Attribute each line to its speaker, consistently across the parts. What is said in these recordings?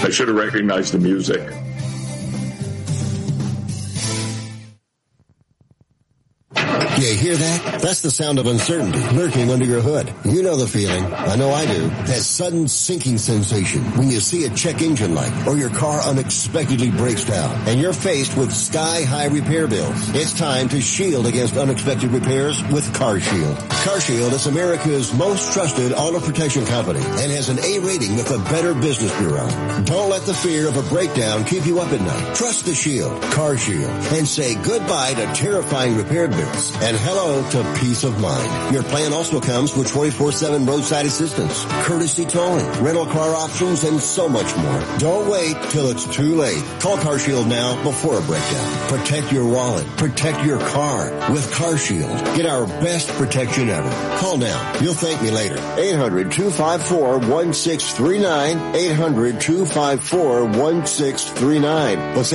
Speaker 1: I should have recognized the music.
Speaker 2: You hear that? That's the sound of uncertainty lurking under your hood. You know the feeling. I know I do. That sudden sinking sensation when you see a check engine light or your car unexpectedly breaks down and you're faced with sky-high repair bills. It's time to shield against unexpected repairs with CarShield. CarShield is America's most trusted auto protection company and has an A rating with the Better Business Bureau. Don't let the fear of a breakdown keep you up at night. Trust the Shield, CarShield, and say goodbye to terrifying repair bills and hello to peace of mind. Your plan also comes with 24/7 roadside assistance, courtesy towing, rental car options, and so much more. Don't wait till it's too late. Call CarShield now before a breakdown. Protect your wallet. Protect your car with CarShield. Get our best protection ever. Call now. You'll thank me later. 800-254-1639. 800-254-1639. That's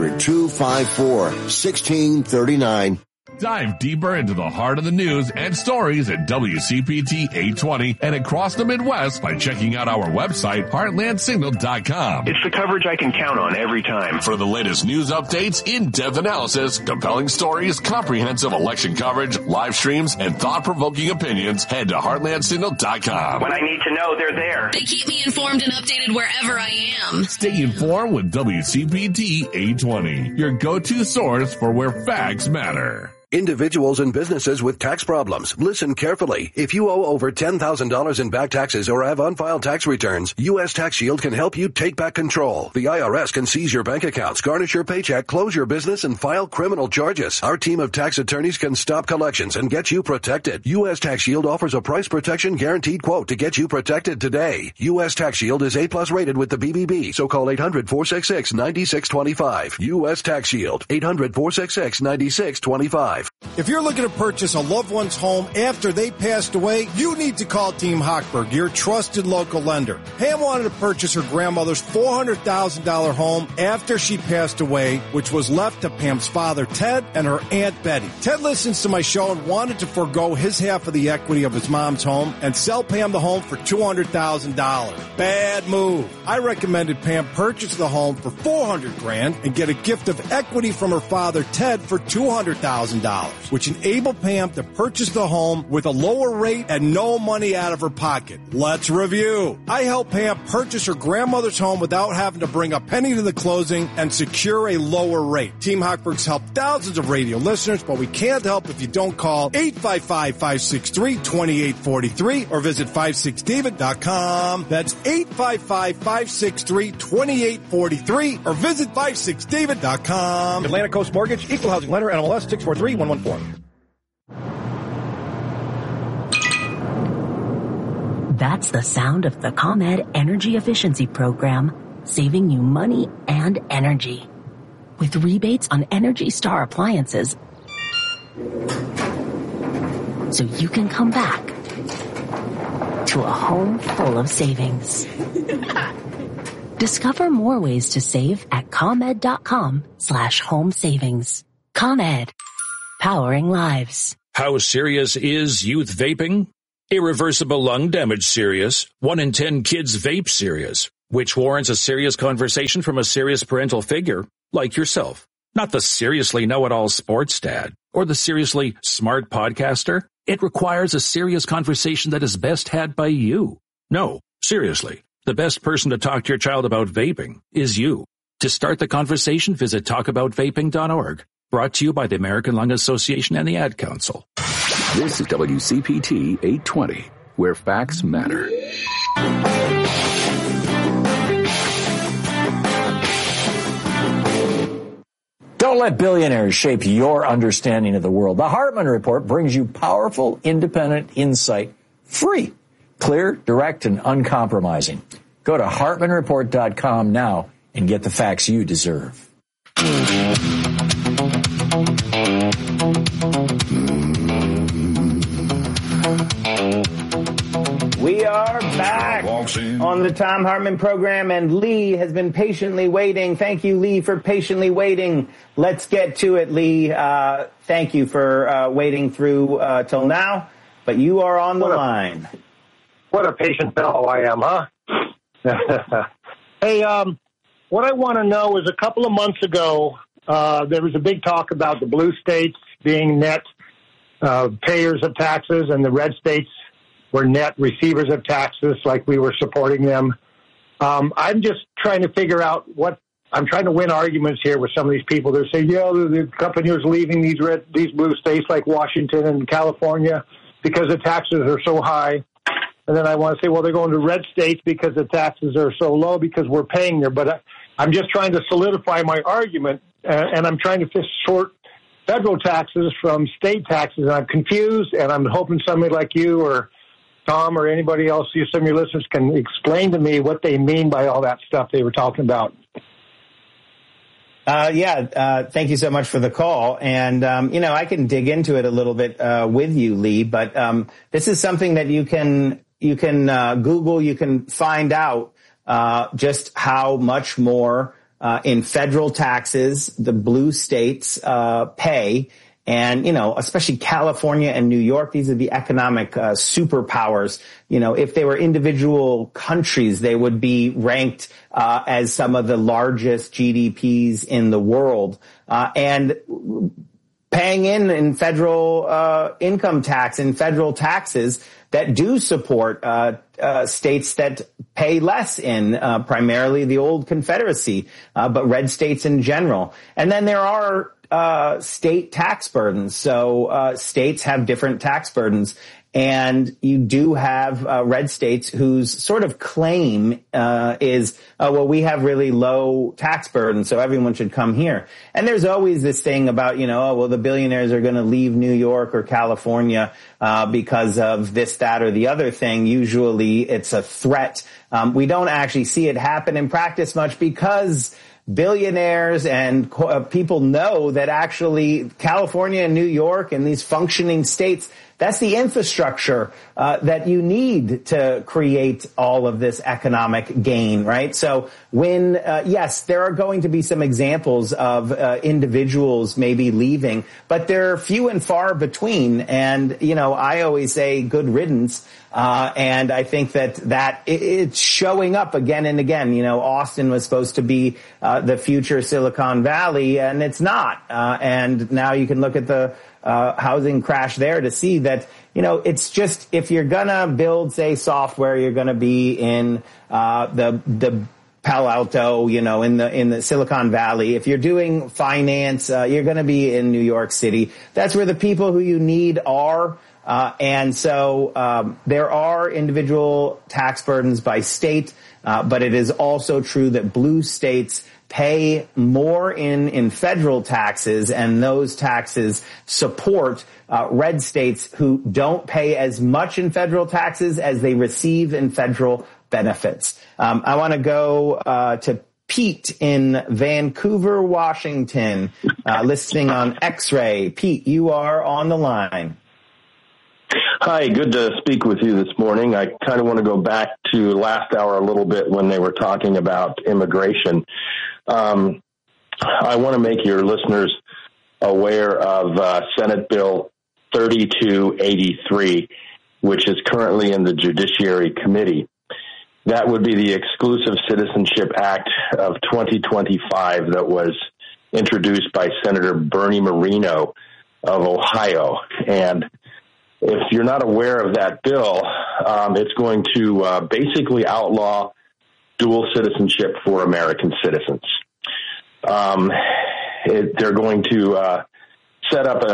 Speaker 2: 800-254-1639.
Speaker 3: Dive deeper into the heart of the news and stories at WCPT 820 and across the Midwest by checking out our website, heartlandsignal.com.
Speaker 4: It's the coverage I can count on every time.
Speaker 3: For the latest news updates, in-depth analysis, compelling stories, comprehensive election coverage, live streams, and thought-provoking opinions, head to heartlandsignal.com.
Speaker 4: When I need to know, they're there.
Speaker 5: They keep me informed and updated wherever I am.
Speaker 3: Stay informed with WCPT 820, your go-to source for where facts matter.
Speaker 6: Individuals and businesses with tax problems, listen carefully. If you owe over $10,000 in back taxes or have unfiled tax returns, U.S. Tax Shield can help you take back control. The IRS can seize your bank accounts, garnish your paycheck, close your business, and file criminal charges. Our team of tax attorneys can stop collections and get you protected. U.S. Tax Shield offers a price protection guaranteed quote to get you protected today. U.S. Tax Shield is A+ rated with the BBB, so call 800-466-9625. U.S. Tax Shield, 800-466-9625.
Speaker 7: If you're looking to purchase a loved one's home after they passed away, you need to call Team Hochberg, your trusted local lender. Pam wanted to purchase her grandmother's $400,000 home after she passed away, which was left to Pam's father, Ted, and her Aunt Betty. Ted listens to my show and wanted to forego his half of the equity of his mom's home and sell Pam the home for $200,000. Bad move. I recommended Pam purchase the home for $400,000 and get a gift of equity from her father, Ted, for $200,000. Which enabled Pam to purchase the home with a lower rate and no money out of her pocket. Let's review. I helped Pam purchase her grandmother's home without having to bring a penny to the closing and secure a lower rate. Team Hochberg's helped thousands of radio listeners, but we can't help if you don't call 855-563-2843 or visit 56david.com. That's 855-563-2843 or visit 56david.com.
Speaker 8: Atlantic Coast Mortgage, Equal Housing Lender, NMLS 643114.
Speaker 9: That's the sound of the ComEd Energy Efficiency Program, saving you money and energy. With rebates on Energy Star appliances, so you can come back to a home full of savings. Discover more ways to save at ComEd.com/home savings. ComEd. Powering lives.
Speaker 10: How serious is youth vaping? Irreversible lung damage serious. 1 in 10 kids vape serious, which warrants a serious conversation from a serious parental figure like yourself. Not the seriously know-it-all sports dad or the seriously smart podcaster. It requires a serious conversation that is best had by you. No, seriously, the best person to talk to your child about vaping is you. To start the conversation, visit talkaboutvaping.org. Brought to you by the American Lung Association and the Ad Council.
Speaker 11: This is WCPT 820, where facts matter.
Speaker 12: Don't let billionaires shape your understanding of the world. The Hartman Report brings you powerful, independent insight, free, clear, direct, and uncompromising. Go to hartmanreport.com now and get the facts you deserve.
Speaker 13: We are back on the Thom Hartmann program, and Lee has been patiently waiting. Thank you, Lee, for patiently waiting. Let's get to it, Lee. Thank you for waiting through till now, but you are on the line.
Speaker 14: What a patient fellow I am, huh?
Speaker 1: Hey, what I want to know is a couple of months ago, there was a big talk about the blue states being net payers of taxes and the red states were net receivers of taxes, like we were supporting them. I'm just trying to figure out I'm trying to win arguments here with some of these people. They're saying, the company is leaving these blue states like Washington and California because the taxes are so high. And then I want to say, they're going to red states because the taxes are so low because we're paying there. But I'm just trying to solidify my argument, and I'm trying to sort federal taxes from state taxes. And I'm confused, and I'm hoping somebody like you or Tom or anybody else, some of your listeners, can explain to me what they mean by all that stuff they were talking about.
Speaker 13: Thank you so much for the call. And, I can dig into it a little bit with you, Lee, but this is something that you can Google, you can find out just how much more in federal taxes the blue states pay. And, especially California and New York, these are the economic superpowers. If they were individual countries, they would be ranked as some of the largest GDPs in the world. And paying in federal income tax and federal taxes that do support states that pay less in primarily the old Confederacy, but red states in general. And then there are state tax burdens. So states have different tax burdens. And you do have red states whose sort of claim is, we have really low tax burden, so everyone should come here. And there's always this thing about, the billionaires are going to leave New York or California because of this, that, or the other thing. Usually it's a threat. We don't actually see it happen in practice much because billionaires and people know that actually California and New York and these functioning states, that's the infrastructure that you need to create all of this economic gain, right? So when, yes, there are going to be some examples of individuals maybe leaving, but they're few and far between. And, I always say good riddance. And I think that it's showing up again and again. Austin was supposed to be the future Silicon Valley, and it's not. And now you can look at the housing crash there to see that, it's just, if you're gonna build, say, software, you're gonna be in the Palo Alto, in the Silicon Valley. If you're doing finance, you're gonna be in New York City. That's where the people who you need are. And so there are individual tax burdens by state, but it is also true that blue states pay more in federal taxes, and those taxes support red states who don't pay as much in federal taxes as they receive in federal benefits. I want to go to Pete in Vancouver, Washington, listening on X-Ray. Pete, you are on the line.
Speaker 14: Hi, good to speak with you this morning. I kind of want to go back to last hour a little bit when they were talking about immigration. I want to make your listeners aware of Senate Bill 3283, which is currently in the Judiciary Committee. That would be the Exclusive Citizenship Act of 2025 that was introduced by Senator Bernie Moreno of Ohio. And if you're not aware of that bill, it's going to basically outlaw dual citizenship for American citizens. They're going to set up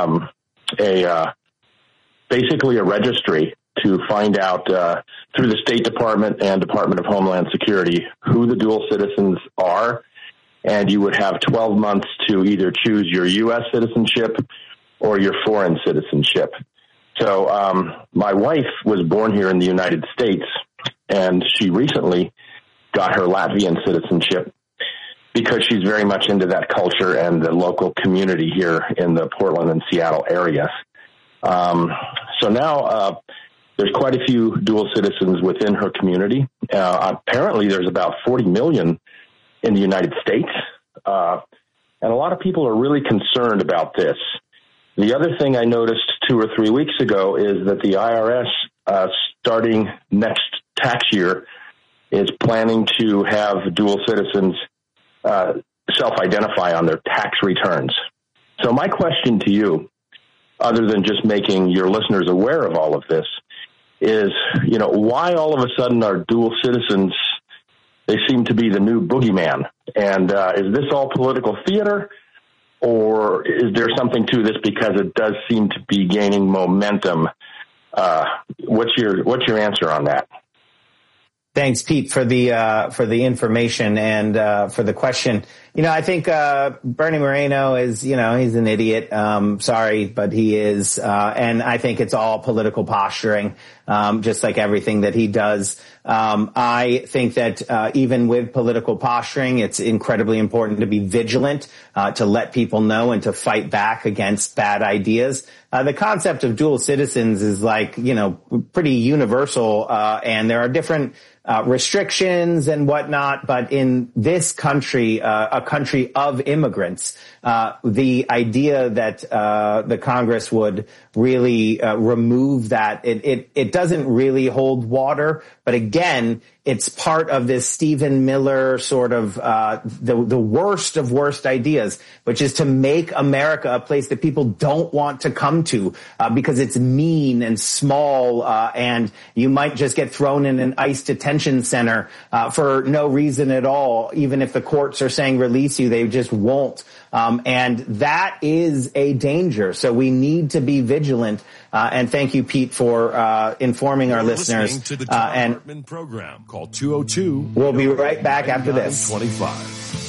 Speaker 14: basically a registry to find out through the State Department and Department of Homeland Security who the dual citizens are, and you would have 12 months to either choose your U.S. citizenship or your foreign citizenship. So my wife was born here in the United States, and she recently got her Latvian citizenship because she's very much into that culture and the local community here in the Portland and Seattle areas. So now there's quite a few dual citizens within her community. Apparently there's about 40 million in the United States, and a lot of people are really concerned about this. The other thing I noticed 2 or 3 weeks ago is that the IRS, starting next tax year, is planning to have dual citizens self-identify on their tax returns. So my question to you, other than just making your listeners aware of all of this, is, why all of a sudden are dual citizens, they seem to be the new boogeyman? And is this all political theater, or is there something to this because it does seem to be gaining momentum? What's your answer on that?
Speaker 13: Thanks, Pete, for the information and for the question. I think Bernie Moreno is, he's an idiot. Sorry, but he is. And I think it's all political posturing, just like everything that he does. I think that even with political posturing, it's incredibly important to be vigilant, to let people know and to fight back against bad ideas. The concept of dual citizens is pretty universal, and there are different restrictions and whatnot, but in this country, a country of immigrants, the idea that the Congress would really remove that, it doesn't really hold water. But again, it's part of this Stephen Miller sort of the worst of worst ideas, which is to make America a place that people don't want to come to because it's mean and small, and you might just get thrown in an ICE detention center for no reason at all. Even if the courts are saying release you, they just won't. And that is a danger. So we need to be vigilant. And thank you, Pete, for informing our listeners.
Speaker 3: To the Tom Hartman program. Call 202.
Speaker 13: We'll be right back after this.
Speaker 3: 25.